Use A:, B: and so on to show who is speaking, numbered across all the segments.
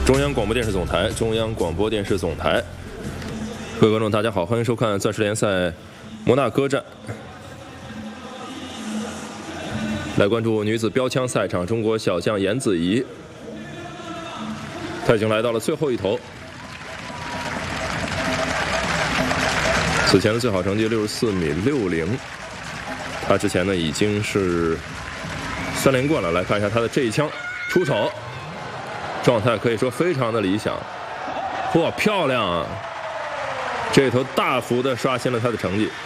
A: 中央广播电视总台，中央广播电视总台，各位观众，大家好，欢迎收看钻石联赛摩纳哥站。来关注女子标枪赛场，中国小将颜子怡，她已经来到了最后一头。此前的最好成绩64.60米，她之前呢已经是3连冠了。来看一下她的这一枪出手。 状态可以说非常的理想，嚯，漂亮啊！这头大幅的刷新了他的成绩。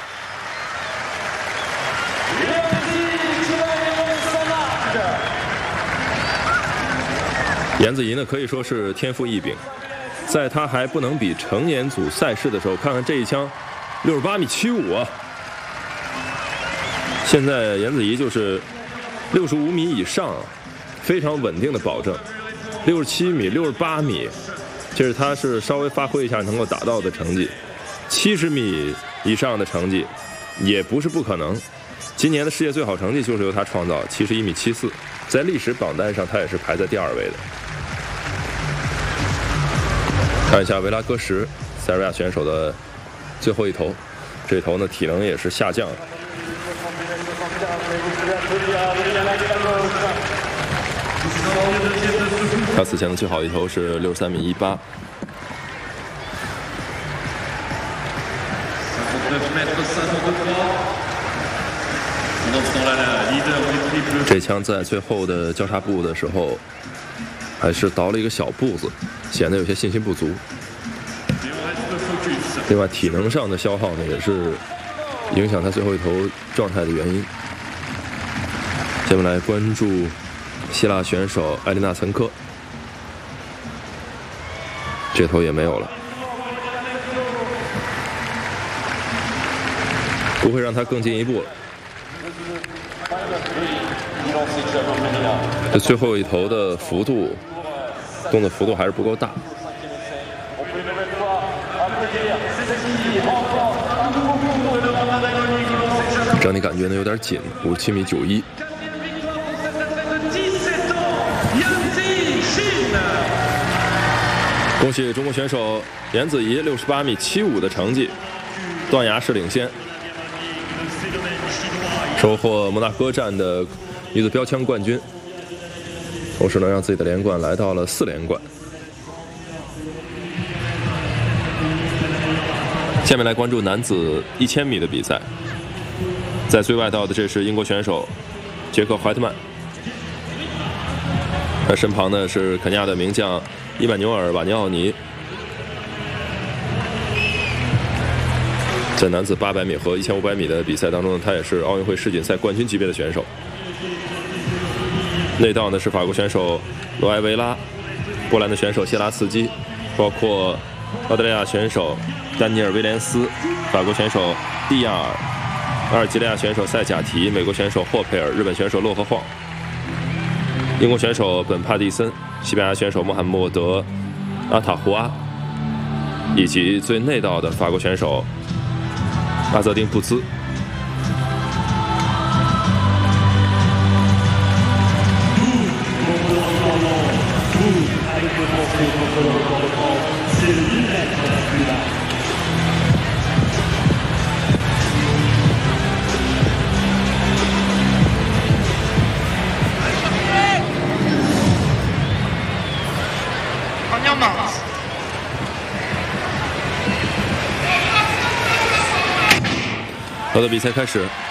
A: 颜子怡呢可以说是天赋异禀，在他还不能比成年组赛事的时候，看看这一枪，68.75米啊！现在颜子怡就是65米以上，非常稳定的保证。 67米、68米，这是他是稍微发挥一下能够达到的成绩。70米以上的成绩也不是不可能。今年的世界最好成绩就是由他创造，71.74米，在历史榜单上他也是排在第2位的。看一下维拉戈什，塞尔维亚选手的最后一头，这头呢体能也是下降了。 他此前的最好一头是63.18米。这枪在最后的交叉步的时候，还是倒了一个小步子，显得有些信心不足。另外，体能上的消耗呢，也是影响他最后一头状态的原因。下面来关注。 希腊选手艾丽娜·岑科，这头也没有了，不会让他更进一步了。这最后一头的幅度，动的幅度还是不够大。整体感觉呢有点紧，57.91米。 恭喜中国选手颜子怡68.75米的成绩，断崖式领先，收获摩纳哥站的女子标枪冠军，同时呢让自己的连冠来到了4连冠。下面来关注男子1000米的比赛，在最外道的这是英国选手杰克·怀特曼，他身旁呢是肯尼亚的名将。 伊曼纽尔·瓦尼奥尼在男子800米和1500米的比赛当中，他也是奥运会世锦赛冠军级别的选手。内道呢是法国选手罗埃维拉，波兰的选手谢拉茨基，包括澳大利亚选手丹尼尔·威廉斯，法国选手蒂亚尔，阿尔及利亚选手塞贾提，美国选手霍佩尔，日本选手洛河晃，英国选手本帕蒂森。 西班牙选手穆罕默德·阿塔胡阿，以及最内道的法国选手阿泽丁布兹。好的，比赛开始。